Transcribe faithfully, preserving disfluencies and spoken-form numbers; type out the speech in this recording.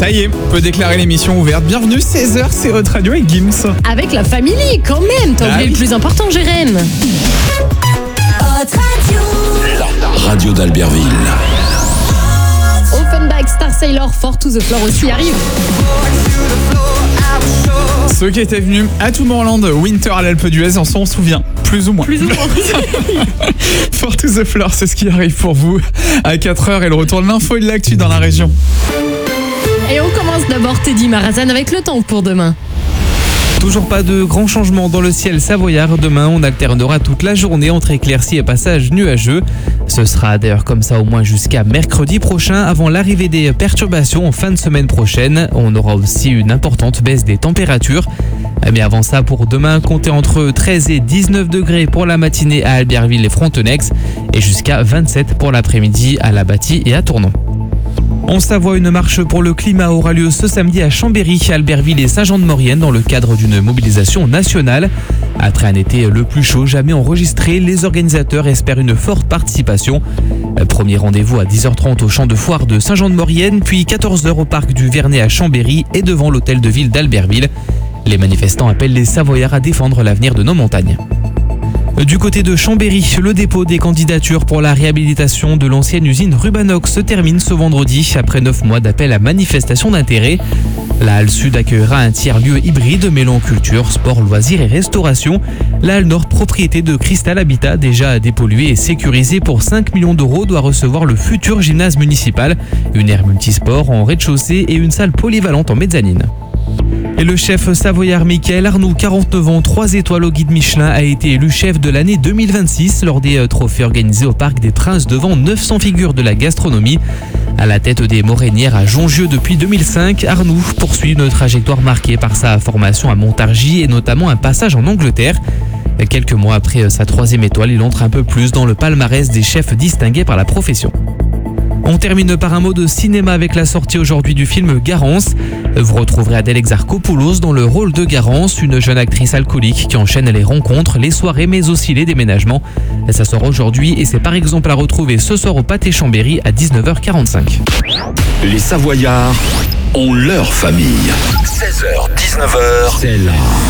Ça y est, on peut déclarer l'émission ouverte. Bienvenue, seize heures, c'est Hot Radio avec Gims. Avec la famille, quand même. T'as Ah oublié oui. le plus important, Jérém. Hot Radio. La radio d'Albertville. Offenbach, Star Sailor, Four to the Floor aussi arrive. Ceux qui étaient venus à Tomorrowland Winter à l'Alpe d'Huez en s'en souvient, plus ou moins. Plus ou moins. Four to the Floor, c'est ce qui arrive pour vous à quatre heures et le retour de l'info et de l'actu dans la région. Et on commence d'abord Teddy Marazan avec le temps pour demain. Toujours pas de grands changements dans le ciel savoyard. Demain, on alternera toute la journée entre éclaircies et passages nuageux. Ce sera d'ailleurs comme ça au moins jusqu'à mercredi prochain, avant l'arrivée des perturbations en fin de semaine prochaine. On aura aussi une importante baisse des températures. Mais avant ça, pour demain, comptez entre treize et dix-neuf degrés pour la matinée à Albertville et Frontenex et jusqu'à vingt-sept pour l'après-midi à La Bâtie et à Tournon. En Savoie, une marche pour le climat aura lieu ce samedi à Chambéry, Albertville et Saint-Jean-de-Maurienne dans le cadre d'une mobilisation nationale. Après un été le plus chaud jamais enregistré, les organisateurs espèrent une forte participation. Premier rendez-vous à dix heures trente au champ de foire de Saint-Jean-de-Maurienne, puis quatorze heures au parc du Vernet à Chambéry et devant l'hôtel de ville d'Albertville. Les manifestants appellent les Savoyards à défendre l'avenir de nos montagnes. Du côté de Chambéry, le dépôt des candidatures pour la réhabilitation de l'ancienne usine Rubanox se termine ce vendredi après neuf mois d'appel à manifestation d'intérêt. La Halle Sud accueillera un tiers-lieu hybride mêlant culture, sport, loisirs et restauration. La Halle Nord, propriété de Cristal Habitat, déjà dépolluée et sécurisée pour cinq millions d'euros, doit recevoir le futur gymnase municipal, une aire multisport en rez-de-chaussée et une salle polyvalente en mezzanine. Et le chef savoyard Michael Arnoux, quarante-neuf ans, trois étoiles au guide Michelin, a été élu chef de l'année deux mille vingt-six lors des trophées organisés au Parc des Princes devant neuf cents figures de la gastronomie. À la tête des Morénières à Jongieu depuis deux mille cinq, Arnoux poursuit une trajectoire marquée par sa formation à Montargis et notamment un passage en Angleterre. Quelques mois après sa troisième étoile, il entre un peu plus dans le palmarès des chefs distingués par la profession. On termine par un mot de cinéma avec la sortie aujourd'hui du film Garance. Vous retrouverez Adèle Exarchopoulos dans le rôle de Garance, une jeune actrice alcoolique qui enchaîne les rencontres, les soirées mais aussi les déménagements. Ça sort aujourd'hui et c'est par exemple à retrouver ce soir au Pâté Chambéry à dix-neuf heures quarante-cinq. Les Savoyards ont leur famille. seize heures, dix-neuf heures, c'est là.